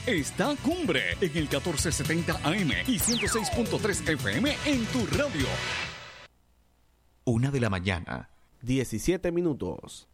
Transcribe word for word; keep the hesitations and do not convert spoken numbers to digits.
está Cumbre en el catorce setenta A M y ciento seis punto tres F M en tu radio. Una de la mañana, diecisiete minutos.